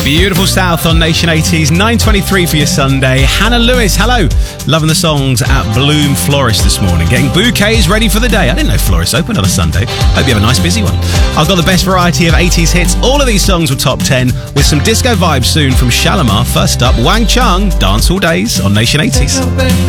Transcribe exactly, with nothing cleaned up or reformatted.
Beautiful South on Nation eighties, nine twenty-three for your Sunday. Hannah Lewis, hello. Loving the songs at Bloom Florist this morning. Getting bouquets ready for the day. I didn't know Florist opened on a Sunday. Hope you have a nice busy one. I've got the best variety of eighties hits. All of these songs were top ten with some disco vibes soon from Shalimar. First up, Wang Chung, Dance All Days on Nation eighties.